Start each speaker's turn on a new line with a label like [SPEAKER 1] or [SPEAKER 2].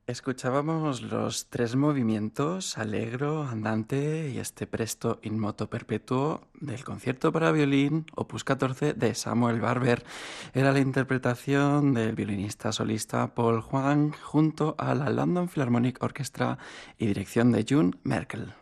[SPEAKER 1] Escuchábamos los tres movimientos, allegro, andante y este presto in moto perpetuo del concierto para violín opus 14 de Samuel Barber. Era la interpretación del violinista solista Paul Huang junto a la London Philharmonic Orchestra y dirección de June Merkel.